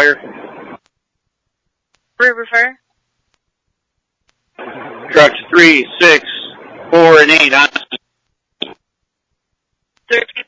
fire. River fire. Trucks 3, 6, 4, and 8 on. 13.